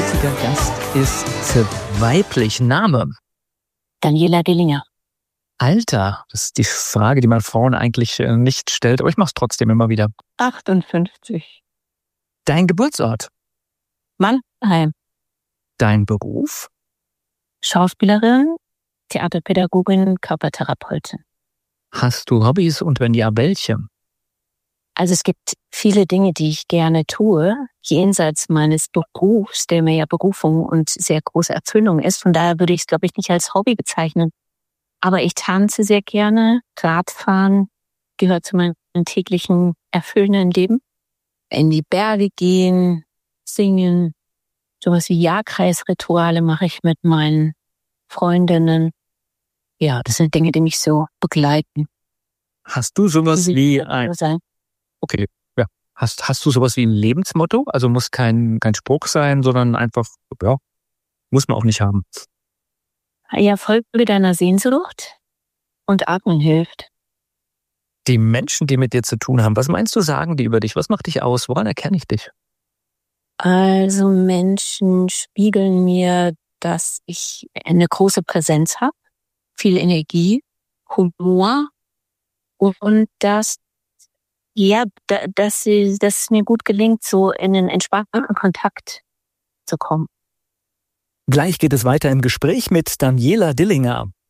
heutiger Gast ist weiblich. Name? Daniela Dillinger. Alter? Das ist die Frage, die man Frauen eigentlich nicht stellt, aber ich mache es trotzdem immer wieder. 58. Dein Geburtsort? Mannheim. Dein Beruf? Schauspielerin, Theaterpädagogin, Körpertherapeutin. Hast du Hobbys und wenn ja, welche? Also es gibt viele Dinge, die ich gerne tue, jenseits meines Berufs, der mir ja Berufung und sehr große Erfüllung ist. Von daher würde ich es, glaube ich, nicht als Hobby bezeichnen. Aber ich tanze sehr gerne, Radfahren gehört zu meinem täglichen erfüllenden Leben. In die Berge gehen, singen, sowas wie Jahrkreisrituale mache ich mit meinen Freundinnen. Ja, das sind Dinge, die mich so begleiten. Hast du sowas wie ein... Okay, ja. Hast du sowas wie ein Lebensmotto? Also muss kein Spruch sein, sondern einfach, ja, muss man auch nicht haben. Ja, folge deiner Sehnsucht und atmen hilft. Die Menschen, die mit dir zu tun haben, was meinst du, sagen die über dich? Was macht dich aus? Woran erkenne ich dich? Also Menschen spiegeln mir, dass ich eine große Präsenz habe, viel Energie, Humor und dass es mir gut gelingt, so in einen entspannten Kontakt zu kommen. Gleich geht es weiter im Gespräch mit Daniela Dillinger.